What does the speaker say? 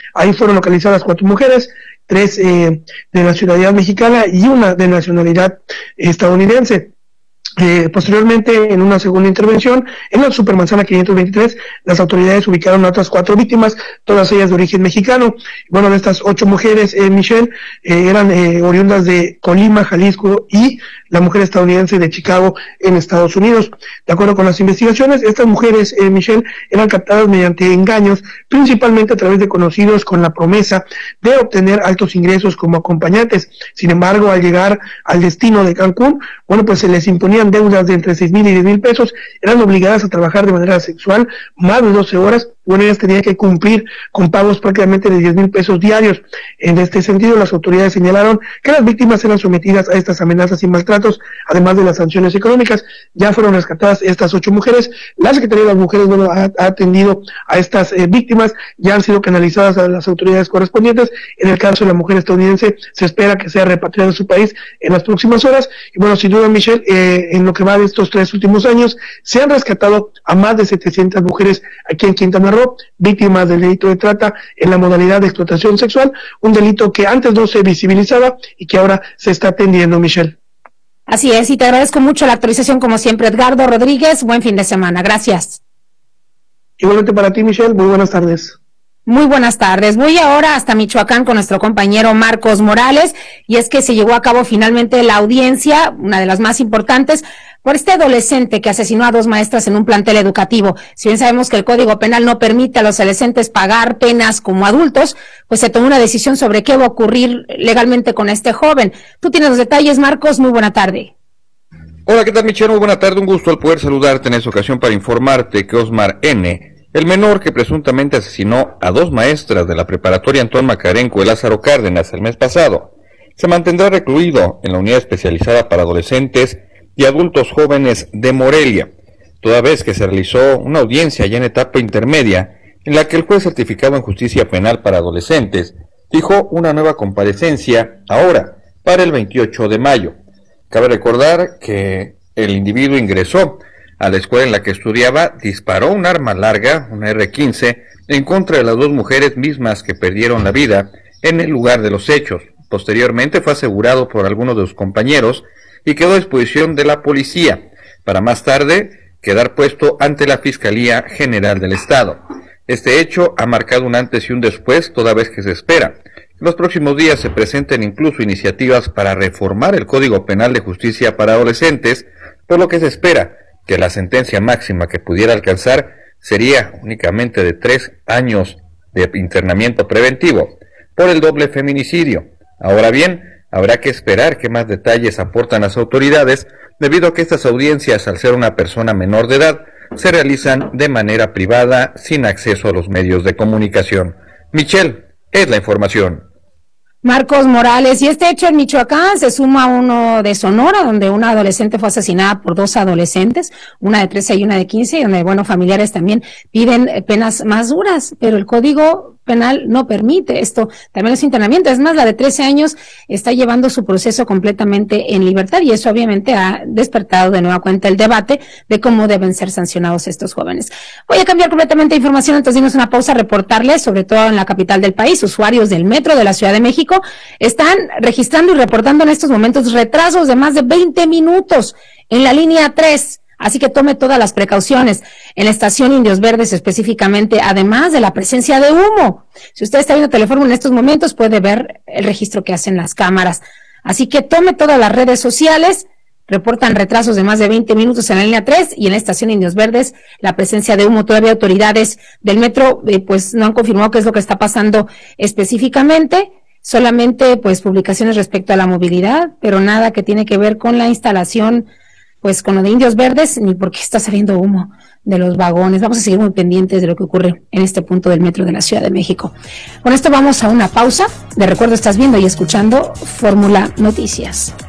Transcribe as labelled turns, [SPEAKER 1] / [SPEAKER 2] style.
[SPEAKER 1] Ahí fueron localizadas 4 mujeres, 3 de nacionalidad mexicana y una de nacionalidad estadounidense. Posteriormente, en una segunda intervención, en la Supermanzana 523, las autoridades ubicaron a otras 4 víctimas, todas ellas de origen mexicano. Bueno, de estas 8 mujeres, Michelle, eran oriundas de Colima, Jalisco, y la mujer estadounidense de Chicago, en Estados Unidos. De acuerdo con las investigaciones, estas mujeres, Michelle, eran captadas mediante engaños, principalmente a través de conocidos con la promesa de obtener altos ingresos como acompañantes. Sin embargo, al llegar al destino de Cancún, bueno, pues se les imponían deudas de entre 6,000 y 10,000 pesos, eran obligadas a trabajar de manera sexual más de 12 horas, bueno, ellas tenían que cumplir con pagos prácticamente de 10,000 pesos diarios. En este sentido, las autoridades señalaron que las víctimas eran sometidas a estas amenazas y maltratos, además de las sanciones económicas. Ya fueron rescatadas estas 8 mujeres, la Secretaría de las Mujeres, bueno, ha atendido a estas víctimas, ya han sido canalizadas a las autoridades correspondientes. En el caso de la mujer estadounidense, se espera que sea repatriada a su país en las próximas horas, y bueno, sin duda, Michelle, en lo que va de estos 3 últimos años, se han rescatado a más de 700 mujeres aquí en Quintana Roo, víctimas del delito de trata en la modalidad de explotación sexual, un delito que antes no se visibilizaba y que ahora se está atendiendo, Michelle.
[SPEAKER 2] Así es, y te agradezco mucho la actualización como siempre, Edgardo Rodríguez. Buen fin de semana, gracias.
[SPEAKER 1] Igualmente para ti, Michelle, muy buenas tardes.
[SPEAKER 2] Muy buenas tardes. Voy ahora hasta Michoacán con nuestro compañero Marcos Morales, y es que se llevó a cabo finalmente la audiencia, una de las más importantes, por este adolescente que asesinó a 2 maestras en un plantel educativo. Si bien sabemos que el Código Penal no permite a los adolescentes pagar penas como adultos, pues se tomó una decisión sobre qué va a ocurrir legalmente con este joven. Tú tienes los detalles, Marcos. Muy buena tarde.
[SPEAKER 3] Hola, ¿qué tal, Michelle? Muy buena tarde. Un gusto al poder saludarte en esta ocasión para informarte que Osmar N., el menor que presuntamente asesinó a 2 maestras de la preparatoria Antón Macarenco de Lázaro Cárdenas el mes pasado, se mantendrá recluido en la unidad especializada para adolescentes y adultos jóvenes de Morelia, toda vez que se realizó una audiencia ya en etapa intermedia, en la que el juez certificado en justicia penal para adolescentes fijó una nueva comparecencia ahora, para el 28 de mayo. Cabe recordar que el individuo ingresó a la escuela en la que estudiaba, disparó un arma larga, una R-15, en contra de las 2 mujeres mismas que perdieron la vida en el lugar de los hechos. Posteriormente fue asegurado por algunos de sus compañeros y quedó a disposición de la policía, para más tarde quedar puesto ante la Fiscalía General del Estado. Este hecho ha marcado un antes y un después, toda vez que se espera en los próximos días se presenten incluso iniciativas para reformar el Código Penal de Justicia para Adolescentes, por lo que se espera que la sentencia máxima que pudiera alcanzar sería únicamente de 3 años de internamiento preventivo por el doble feminicidio. Ahora bien, habrá que esperar qué más detalles aportan las autoridades, debido a que estas audiencias, al ser una persona menor de edad, se realizan de manera privada, sin acceso a los medios de comunicación. Michelle, es la información.
[SPEAKER 2] Marcos Morales, y este hecho en Michoacán se suma a uno de Sonora, donde una adolescente fue asesinada por 2 adolescentes, una de 13 y una de 15, y donde, bueno, familiares también piden penas más duras, pero el Código Penal no permite esto, también es internamiento. Es más, la de 13 años está llevando su proceso completamente en libertad, y eso obviamente ha despertado de nueva cuenta el debate de cómo deben ser sancionados estos jóvenes. Voy a cambiar completamente de información, entonces dimos una pausa a reportarles, sobre todo en la capital del país, usuarios del metro de la Ciudad de México están registrando y reportando en estos momentos retrasos de más de 20 minutos en la línea 3. Así que tome todas las precauciones en la estación Indios Verdes específicamente, además de la presencia de humo. Si usted está viendo Telefórmula en estos momentos, puede ver el registro que hacen las cámaras. Así que tome todas las redes sociales, reportan retrasos de más de 20 minutos en la línea 3 y en la estación Indios Verdes la presencia de humo. Todavía autoridades del metro pues no han confirmado qué es lo que está pasando específicamente. Solamente pues publicaciones respecto a la movilidad, pero nada que tiene que ver con la instalación, pues con lo de Indios Verdes, ni porque está saliendo humo de los vagones. Vamos a seguir muy pendientes de lo que ocurre en este punto del metro de la Ciudad de México. Con esto vamos a una pausa. De recuerdo, estás viendo y escuchando Fórmula Noticias.